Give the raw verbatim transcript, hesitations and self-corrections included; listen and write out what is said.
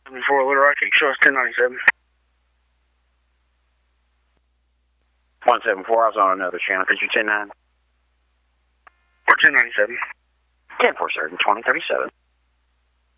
before Little Rock, show us ten ninety-seven. one seven four, I was on another channel. Could you ten nine? Or ten ninety-seven. ten four, sir, twenty thirty-seven.